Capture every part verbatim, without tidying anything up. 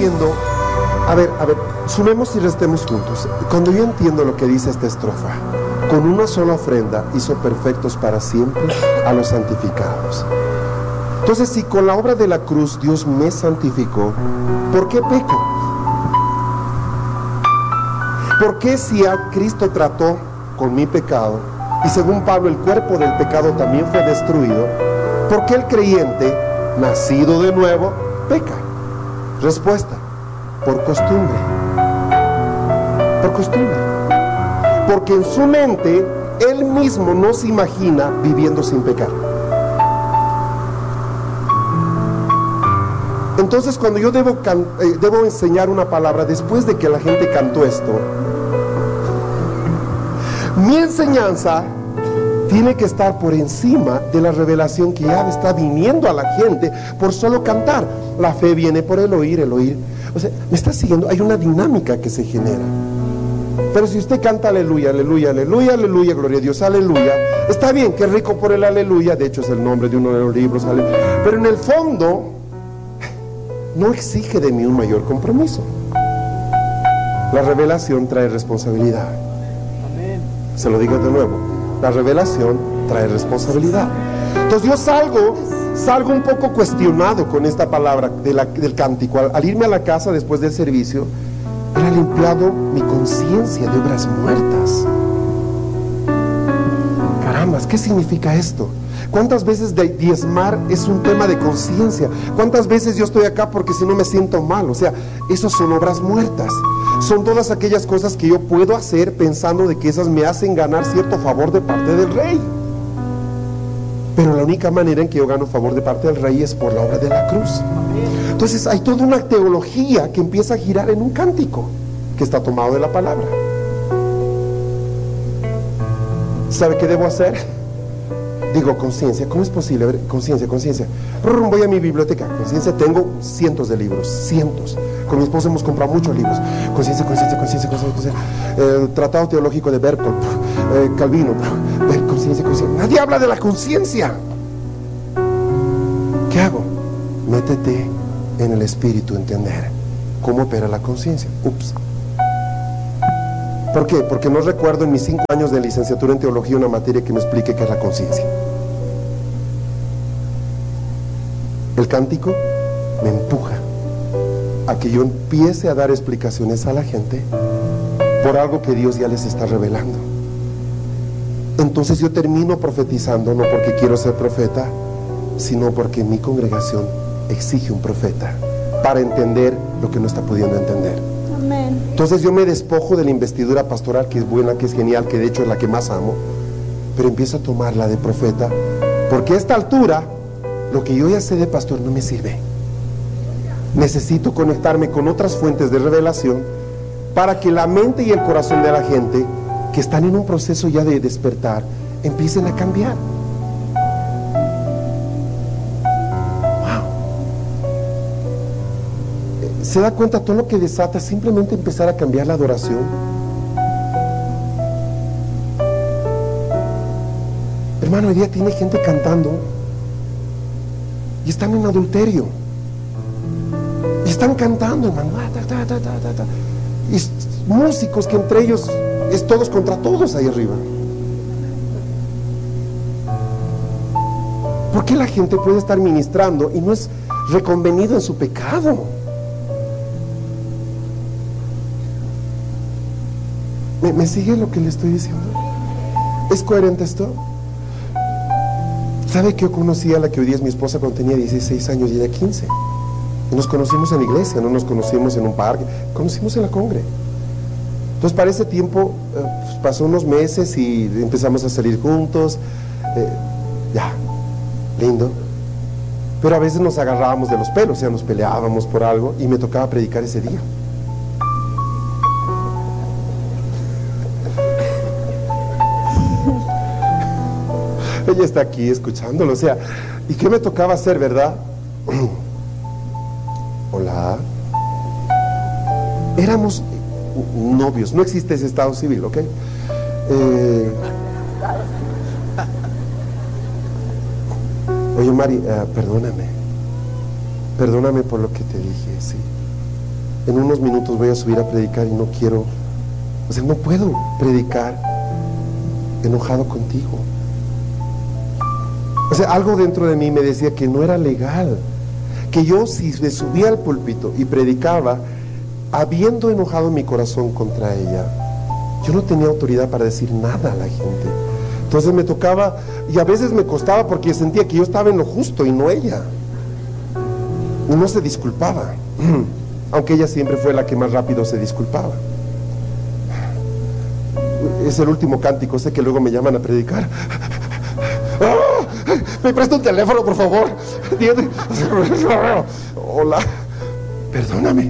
entiendo, a ver, a ver, sumemos y restemos juntos. Cuando yo entiendo lo que dice esta estrofa, con una sola ofrenda hizo perfectos para siempre a los santificados. Entonces, si con la obra de la cruz Dios me santificó, ¿por qué peco? ¿Por qué si a Cristo trató con mi pecado, y según Pablo el cuerpo del pecado también fue destruido, por qué el creyente, nacido de nuevo, peca? Respuesta: por costumbre. Por costumbre. Porque en su mente él mismo no se imagina viviendo sin pecar. Entonces, cuando yo debo, can, eh, debo enseñar una palabra después de que la gente cantó esto, mi enseñanza tiene que estar por encima de la revelación que ya está viniendo a la gente por solo cantar. La fe viene por el oír, el oír. O sea, ¿me está siguiendo? Hay una dinámica que se genera. Pero si usted canta aleluya, aleluya, aleluya, aleluya, gloria a Dios, aleluya, está bien, qué rico por el aleluya, de hecho es el nombre de uno de los libros, aleluya. Pero en el fondo no exige de mí un mayor compromiso. La revelación trae responsabilidad. Se lo digo de nuevo, la revelación trae responsabilidad. Entonces yo salgo salgo un poco cuestionado con esta palabra de la, del cántico. Al, al irme a la casa después del servicio, era limpiado mi conciencia de obras muertas. Carambas, ¿qué significa esto? ¿Cuántas veces de diezmar es un tema de conciencia? ¿Cuántas veces yo estoy acá porque si no me siento mal? O sea, esos son obras muertas. Son todas aquellas cosas que yo puedo hacer pensando de que esas me hacen ganar cierto favor de parte del rey. Pero la única manera en que yo gano favor de parte del rey es por la obra de la cruz. Entonces hay toda una teología que empieza a girar en un cántico que está tomado de la palabra. ¿Sabe qué debo hacer? Digo, conciencia, ¿cómo es posible? A ver, conciencia, conciencia. Voy a mi biblioteca, conciencia, tengo cientos de libros, cientos. Con mi esposa hemos comprado muchos libros. Conciencia, conciencia, conciencia, conciencia. Eh, Tratado teológico de Berkel, eh, Calvino, eh, conciencia, conciencia. Nadie habla de la conciencia. ¿Qué hago? Métete en el espíritu, entender cómo opera la conciencia. Ups. ¿Por qué? Porque no recuerdo en mis cinco años de licenciatura en teología una materia que me explique qué es la conciencia. El cántico me empuja a que yo empiece a dar explicaciones a la gente por algo que Dios ya les está revelando. Entonces yo termino profetizando, no porque quiero ser profeta, sino porque mi congregación exige un profeta para entender lo que no está pudiendo entender. Amén. Entonces yo me despojo de la investidura pastoral, que es buena, que es genial, que de hecho es la que más amo, pero empiezo a tomarla de profeta, porque a esta altura lo que yo ya sé de pastor no me sirve. Necesito conectarme con otras fuentes de revelación para que la mente y el corazón de la gente que están en un proceso ya de despertar empiecen a cambiar. Wow. ¿Se da cuenta todo lo que desata simplemente empezar a cambiar la adoración? Hermano, hoy día tiene gente cantando y están en adulterio. Y están cantando, hermano. Y músicos que entre ellos es todos contra todos ahí arriba. ¿Por qué la gente puede estar ministrando y no es reconvenido en su pecado? ¿Me, me sigue lo que le estoy diciendo? ¿Es coherente esto? ¿Sabe que yo conocí a la que hoy día es mi esposa cuando tenía dieciséis años y ella quince? Y nos conocimos en la iglesia, no nos conocimos en un parque, conocimos en la congre. Entonces para ese tiempo eh, pues, pasó unos meses y empezamos a salir juntos, eh, ya, lindo. Pero a veces nos agarrábamos de los pelos, o sea, nos peleábamos por algo y me tocaba predicar ese día. Ella está aquí escuchándolo, o sea, ¿y qué me tocaba hacer, verdad? Hola. Éramos novios, no existe ese estado civil, ¿ok? Eh... Oye, Mari, uh, perdóname. Perdóname por lo que te dije, sí. en unos minutos voy a subir a predicar y no quiero, o sea, no puedo predicar enojado contigo. O sea, algo dentro de mí me decía que no era legal, que yo si me subía al púlpito y predicaba habiendo enojado mi corazón contra ella, yo no tenía autoridad para decir nada a la gente. Entonces me tocaba, y a veces me costaba porque sentía que yo estaba en lo justo y no ella, y no se disculpaba, aunque ella siempre fue la que más rápido se disculpaba. Es el último cántico, sé que luego me llaman a predicar. ¡Oh! ¿Me presta un teléfono, por favor? Hola, perdóname.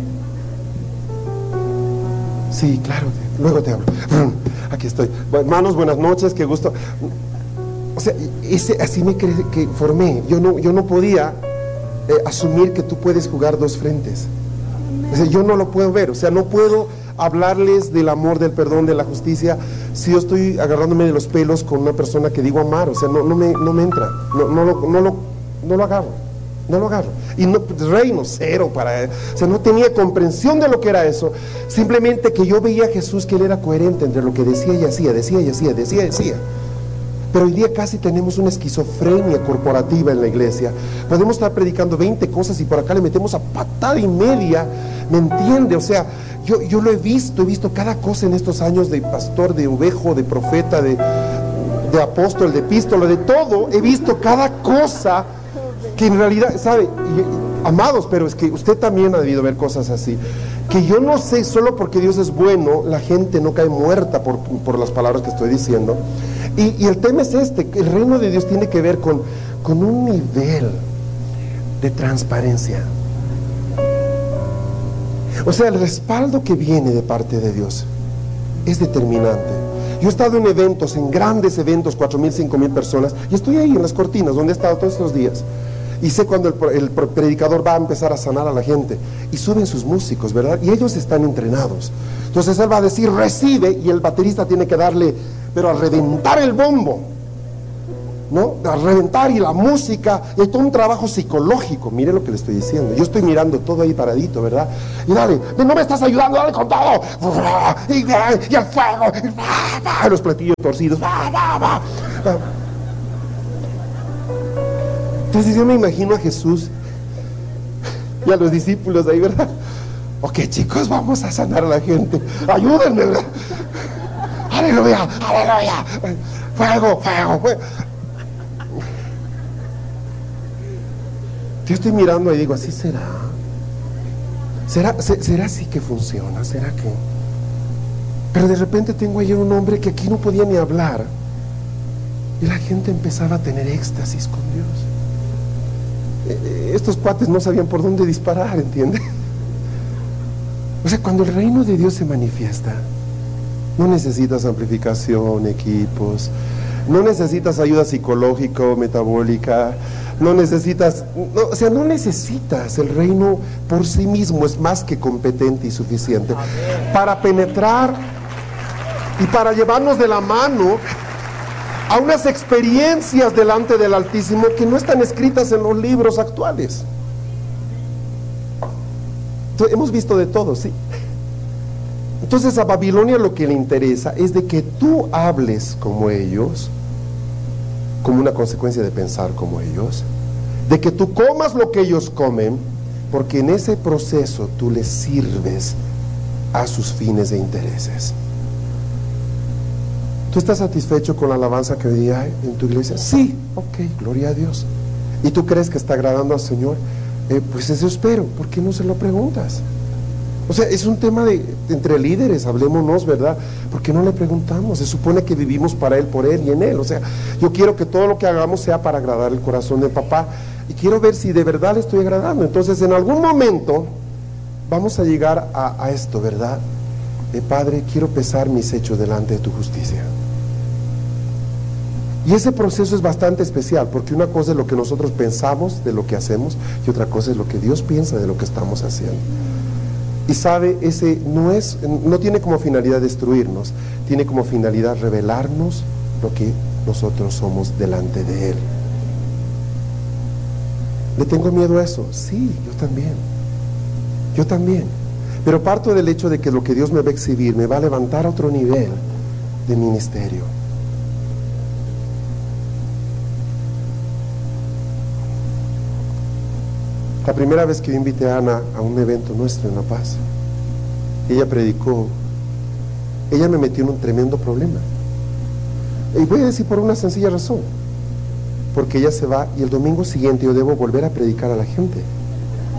Sí, claro, luego te hablo. Aquí estoy. Hermanos, buenas noches, qué gusto. O sea, ese, así me creí que formé. Yo no, yo no podía eh, asumir que tú puedes jugar dos frentes. O sea, yo no lo puedo ver. O sea, no puedo hablarles del amor, del perdón, de la justicia, si yo estoy agarrándome de los pelos con una persona que digo amar. O sea, no, no, me, no me entra, no, no, lo, no, lo, no lo agarro, no lo agarro. Y no, reino cero para él. O sea, no tenía comprensión de lo que era eso. Simplemente que yo veía a Jesús que él era coherente entre lo que decía y hacía, decía y hacía, decía y hacía. Pero hoy día casi tenemos una esquizofrenia corporativa en la iglesia. Podemos estar predicando veinte cosas y por acá le metemos a patada y media, ¿me entiende? O sea, yo, yo lo he visto, he visto cada cosa en estos años de pastor, de ovejo, de profeta, de, de apóstol, de epístola, de todo. He visto cada cosa que en realidad, ¿sabe? Y, amados, pero es que usted también ha debido ver cosas así. Que yo no sé, solo porque Dios es bueno, la gente no cae muerta por, por las palabras que estoy diciendo. Y, y el tema es este, que el reino de Dios tiene que ver con, con un nivel de transparencia. O sea, el respaldo que viene de parte de Dios es determinante. Yo he estado en eventos, en grandes eventos, cuatro mil, cinco mil personas, y estoy ahí en las cortinas, donde he estado todos estos días. Y sé cuando el, el predicador va a empezar a sanar a la gente, y suben sus músicos, ¿verdad? Y ellos están entrenados. Entonces él va a decir, recibe, y el baterista tiene que darle, pero a reventar el bombo, ¿no? A reventar, y la música, y hay todo un trabajo psicológico. Mire lo que le estoy diciendo. Yo estoy mirando todo ahí paradito, ¿verdad? Y dale, no me estás ayudando, dale con todo. Y, y el fuego, y los platillos torcidos. Entonces yo me imagino a Jesús y a los discípulos ahí, ¿verdad? Ok, chicos, vamos a sanar a la gente. Ayúdenme, ¿verdad? Aleluya, aleluya. Fuego, fuego, fuego. Yo estoy mirando y digo, ¿así será? ¿Será, será así que funciona? ¿Será que? Pero de repente tengo ayer un hombre que aquí no podía ni hablar, y la gente empezaba a tener éxtasis con Dios. Estos cuates no sabían por dónde disparar, ¿entiende? O sea, cuando el reino de Dios se manifiesta, no necesitas amplificación, equipos, no necesitas ayuda psicológica o metabólica, no necesitas, no, o sea, no necesitas. El reino por sí mismo es más que competente y suficiente para penetrar y para llevarnos de la mano a unas experiencias delante del Altísimo que no están escritas en los libros actuales. Entonces, hemos visto de todo, sí. Entonces a Babilonia lo que le interesa es de que tú hables como ellos, como una consecuencia de pensar como ellos, de que tú comas lo que ellos comen, porque en ese proceso tú les sirves a sus fines e intereses. ¿Tú estás satisfecho con la alabanza que hoy día hay en tu iglesia? Sí, ok, gloria a Dios. ¿Y tú crees que está agradando al Señor? Eh, pues eso espero. ¿Por qué no se lo preguntas? O sea, es un tema de, de entre líderes, hablémonos, ¿verdad? ¿Por qué no le preguntamos? Se supone que vivimos para Él, por Él y en Él. O sea, yo quiero que todo lo que hagamos sea para agradar el corazón de papá, y quiero ver si de verdad le estoy agradando. Entonces, en algún momento vamos a llegar a, a esto, ¿verdad? Eh, Padre, quiero pesar mis hechos delante de tu justicia. Y ese proceso es bastante especial, porque una cosa es lo que nosotros pensamos de lo que hacemos, y otra cosa es lo que Dios piensa de lo que estamos haciendo. Y sabe, ese no es, no tiene como finalidad destruirnos, tiene como finalidad revelarnos lo que nosotros somos delante de Él. ¿Le tengo miedo a eso? Sí, yo también. Yo también. Pero parto del hecho de que lo que Dios me va a exhibir me va a levantar a otro nivel de ministerio. La primera vez que yo invité a Ana a un evento nuestro en La Paz, ella predicó, ella me metió en un tremendo problema. Y voy a decir por una sencilla razón, porque ella se va y el domingo siguiente yo debo volver a predicar a la gente.